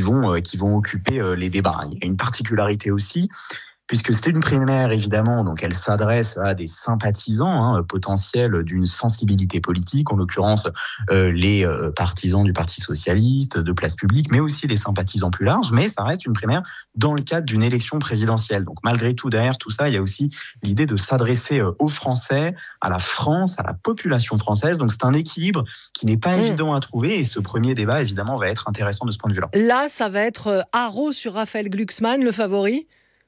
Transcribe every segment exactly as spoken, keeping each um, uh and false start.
vont, euh, qui vont occuper euh, les débats. Il y a une particularité aussi, puisque c'était une primaire, évidemment, donc elle s'adresse à des sympathisants hein, potentiels d'une sensibilité politique, en l'occurrence euh, les euh, partisans du Parti socialiste, de Place Publique, mais aussi les sympathisants plus larges, mais ça reste une primaire dans le cadre d'une élection présidentielle. Donc malgré tout, derrière tout ça, il y a aussi l'idée de s'adresser euh, aux Français, à la France, à la population française. Donc c'est un équilibre qui n'est pas Mmh. évident à trouver, et ce premier débat, évidemment, va être intéressant de ce point de vue-là. Là, ça va être euh, haro sur Raphaël Glucksmann, le favori.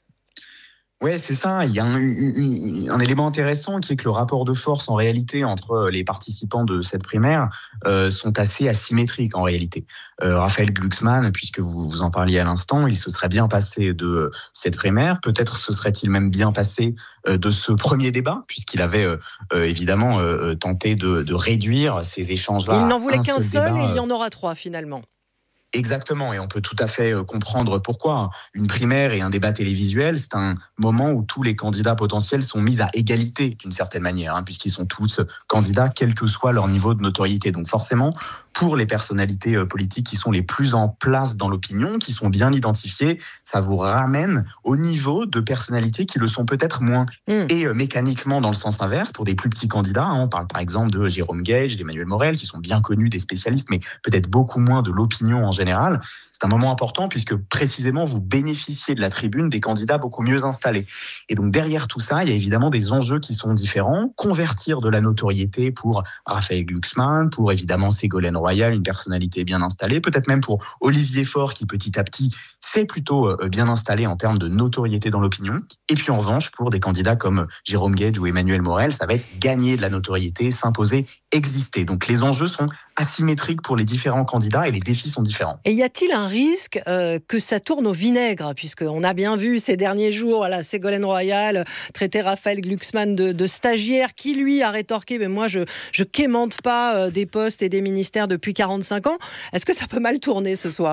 Ouais, c'est ça. Il y a un, un, un élément intéressant qui est que le rapport de force, en réalité, entre les participants de cette primaire euh, sont assez asymétriques, en réalité. Euh, Raphaël Glucksmann, puisque vous, vous en parliez à l'instant, il se serait bien passé de cette primaire. Peut-être se serait-il même bien passé euh, de ce premier débat, puisqu'il avait euh, euh, évidemment euh, tenté de, de réduire ces échanges-là. Il n'en voulait à un qu'un seul, seul débat, et il y euh, en aura trois, finalement. Exactement, et on peut tout à fait comprendre pourquoi. Une primaire et un débat télévisuel, c'est un moment où tous les candidats potentiels sont mis à égalité d'une certaine manière, hein, puisqu'ils sont tous candidats, quel que soit leur niveau de notoriété. Donc forcément, pour les personnalités politiques qui sont les plus en place dans l'opinion, qui sont bien identifiées, ça vous ramène au niveau de personnalités qui le sont peut-être moins. Mmh. Et euh, mécaniquement, dans le sens inverse, pour des plus petits candidats, hein, on parle par exemple de Jérôme Gage, d'Emmanuel Morel, qui sont bien connus des spécialistes, mais peut-être beaucoup moins de l'opinion en général. C'est un moment important puisque précisément vous bénéficiez de la tribune des candidats beaucoup mieux installés. Et donc derrière tout ça, il y a évidemment des enjeux qui sont différents. Convertir de la notoriété pour Raphaël Glucksmann, pour évidemment Ségolène Royal, une personnalité bien installée, peut-être même pour Olivier Faure qui petit à petit s'est plutôt bien installé en termes de notoriété dans l'opinion. Et puis en revanche, pour des candidats comme Jérôme Gage ou Emmanuel Morel, ça va être gagner de la notoriété, s'imposer, exister. Donc les enjeux sont asymétriques pour les différents candidats et les défis sont différents. Et y a-t-il un risque euh, que ça tourne au vinaigre, puisqu'on a bien vu ces derniers jours, voilà, Ségolène Royal traiter Raphaël Glucksmann de, de stagiaire, qui lui a rétorqué, mais moi je je quémande pas euh, des postes et des ministères depuis quarante-cinq ans. Est-ce que ça peut mal tourner ce soir ?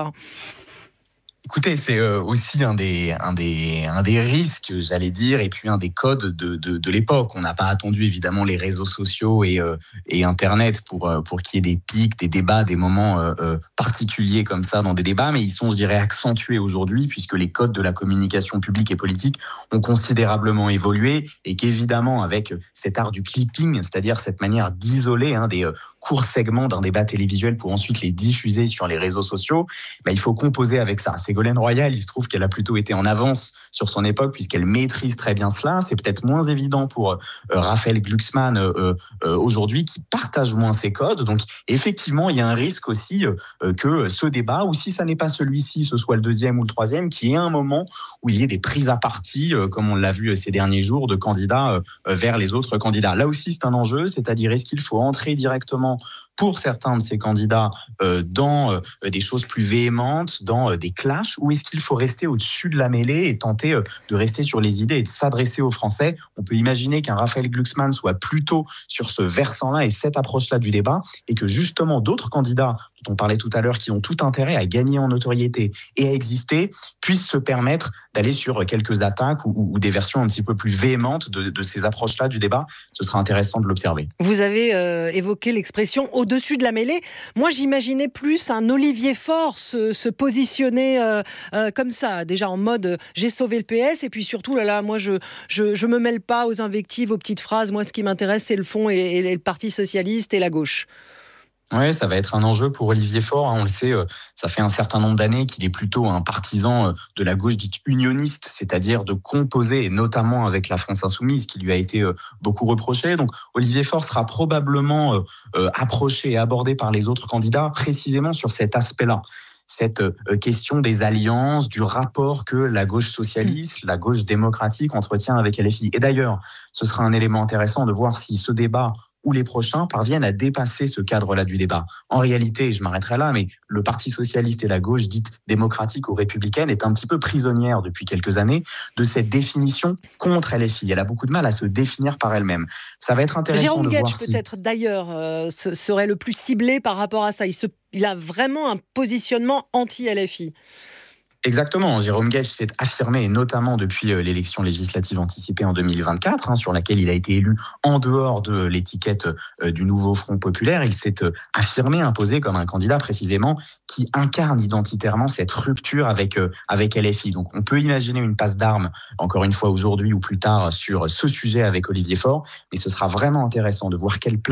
Écoutez, c'est aussi un des, un, des, un des risques, j'allais dire, et puis un des codes de, de, de l'époque. On n'a pas attendu, évidemment, les réseaux sociaux et, euh, et Internet pour, pour qu'il y ait des pics, des débats, des moments euh, particuliers comme ça dans des débats, mais ils sont, je dirais, accentués aujourd'hui, puisque les codes de la communication publique et politique ont considérablement évolué, et qu'évidemment, avec cet art du clipping, c'est-à-dire cette manière d'isoler hein, des... Euh, courts segments d'un débat télévisuel pour ensuite les diffuser sur les réseaux sociaux, bah, il faut composer avec ça. Ségolène Royal, il se trouve qu'elle a plutôt été en avance sur son époque puisqu'elle maîtrise très bien cela. C'est peut-être moins évident pour euh, Raphaël Glucksmann euh, euh, aujourd'hui qui partage moins ses codes. Donc effectivement, il y a un risque aussi euh, que ce débat, ou si ça n'est pas celui-ci, ce soit le deuxième ou le troisième, qu'il y ait un moment où il y ait des prises à partie, euh, comme on l'a vu ces derniers jours, de candidats euh, vers les autres candidats. Là aussi, c'est un enjeu, c'est-à-dire est-ce qu'il faut entrer directement pour certains de ces candidats euh, dans euh, des choses plus véhémentes, dans euh, des clashs, ou est-ce qu'il faut rester au-dessus de la mêlée et tenter euh, de rester sur les idées et de s'adresser aux Français ? On peut imaginer qu'un Raphaël Glucksmann soit plutôt sur ce versant-là et cette approche-là du débat, et que justement d'autres candidats dont on parlait tout à l'heure, qui ont tout intérêt à gagner en notoriété et à exister, puissent se permettre d'aller sur quelques attaques ou, ou des versions un petit peu plus véhémentes de, de ces approches-là du débat. Ce sera intéressant de l'observer. Vous avez euh, évoqué l'expression « au-dessus de la mêlée ». Moi, j'imaginais plus un Olivier Faure se, se positionner euh, euh, comme ça, déjà en mode euh, « j'ai sauvé le P S » et puis surtout, là, là, moi, je je, je me mêle pas aux invectives, aux petites phrases. Moi, ce qui m'intéresse, c'est le fond et, et le Parti socialiste et la gauche. Oui, ça va être un enjeu pour Olivier Faure. On le sait, ça fait un certain nombre d'années qu'il est plutôt un partisan de la gauche dite unioniste, c'est-à-dire de composer, et notamment avec la France insoumise, qui lui a été beaucoup reproché. Donc, Olivier Faure sera probablement approché et abordé par les autres candidats précisément sur cet aspect-là. Cette question des alliances, du rapport que la gauche socialiste, la gauche démocratique entretient avec L F I. Et d'ailleurs, ce sera un élément intéressant de voir si ce débat ou les prochains parviennent à dépasser ce cadre-là du débat. En réalité, je m'arrêterai là, mais le Parti socialiste et la gauche dite démocratique ou républicaine est un petit peu prisonnière depuis quelques années de cette définition contre L F I. Elle a beaucoup de mal à se définir par elle-même. Ça va être intéressant Jérôme de Gage, voir si... peut-être d'ailleurs, euh, serait le plus ciblé par rapport à ça. Il, se, il a vraiment un positionnement anti-L F I. Exactement, Jérôme Guedj s'est affirmé, et notamment depuis euh, l'élection législative anticipée en deux mille vingt-quatre, hein, sur laquelle il a été élu en dehors de l'étiquette euh, du nouveau Front populaire. Il s'est euh, affirmé, imposé comme un candidat précisément qui incarne identitairement cette rupture avec, euh, avec L F I. Donc on peut imaginer une passe d'armes, encore une fois aujourd'hui ou plus tard, sur ce sujet avec Olivier Faure, mais ce sera vraiment intéressant de voir quelle place